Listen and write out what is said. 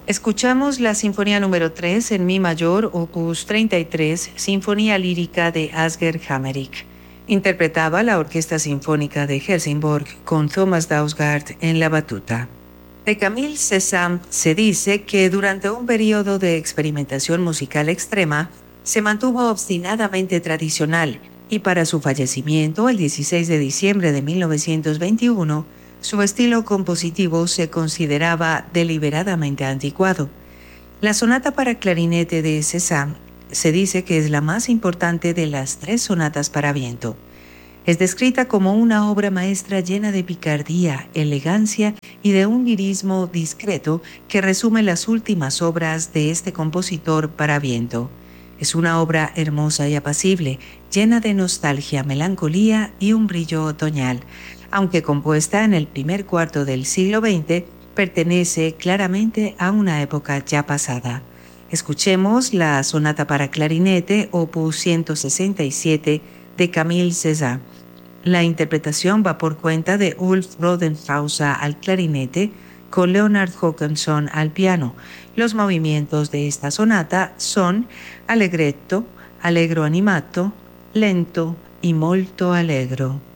Escuchamos la Sinfonía número 3 en Mi mayor, opus 33, Sinfonía lírica de Asger Hammerich. Interpretaba la Orquesta Sinfónica de Helsingborg con Thomas Dausgaard en la batuta. De Camille Cézanne se dice que durante un periodo de experimentación musical extrema, se mantuvo obstinadamente tradicional y para su fallecimiento el 16 de diciembre de 1921, su estilo compositivo se consideraba deliberadamente anticuado. La sonata para clarinete de Cézanne se dice que es la más importante de las tres sonatas para viento. Es descrita como una obra maestra llena de picardía, elegancia y de un lirismo discreto que resume las últimas obras de este compositor para viento. Es una obra hermosa y apacible, llena de nostalgia, melancolía y un brillo otoñal. Aunque compuesta en el primer cuarto del siglo XX, pertenece claramente a una época ya pasada. Escuchemos la sonata para clarinete, opus 167, de Camille Cézanne. La interpretación va por cuenta de Ulf Rodenhauser al clarinete con Leonard Håkansson al piano. Los movimientos de esta sonata son allegretto, allegro animato, lento y molto allegro.